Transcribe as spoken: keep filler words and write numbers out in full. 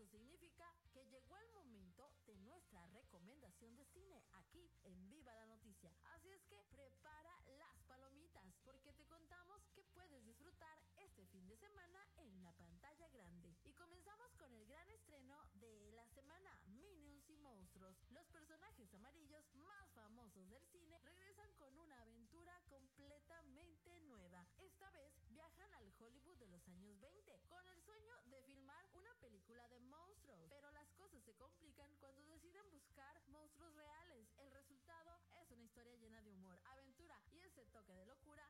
significa que llegó el momento de nuestra recomendación de cine aquí en Viva la Noticia. Así es que prepara las palomitas porque te contamos que puedes disfrutar este fin de semana en la pantalla grande. Y comenzamos con el gran estreno de la semana, Minions y Monstruos. Los personajes amarillos más famosos del cine regresan con una aventura completamente nueva. Esta vez viajan al Hollywood de los años veinte con el sueño de filmar una película de monstruos, pero las cosas se complican cuando deciden buscar monstruos reales. El resultado es una historia llena de humor, aventura y ese toque de locura